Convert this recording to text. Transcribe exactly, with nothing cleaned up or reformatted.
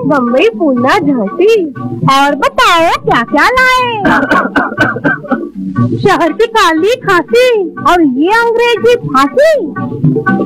बम्बई, पूना, झांसी। और बताओ क्या क्या लाए? शहर की काली खांसी और ये अंग्रेजी फांसी।